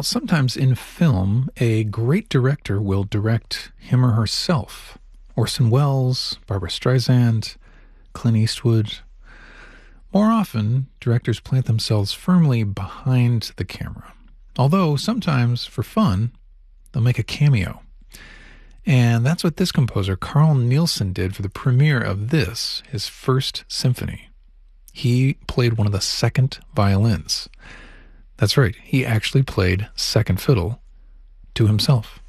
Well, sometimes in film, a great director will direct him or herself. Orson Welles, Barbara Streisand, Clint Eastwood. More often, directors plant themselves firmly behind the camera. Although, sometimes, for fun, they'll make a cameo. And that's what this composer, Carl Nielsen, did for the premiere of this, his first symphony. He played one of the second violins. That's right, he actually played second fiddle to himself.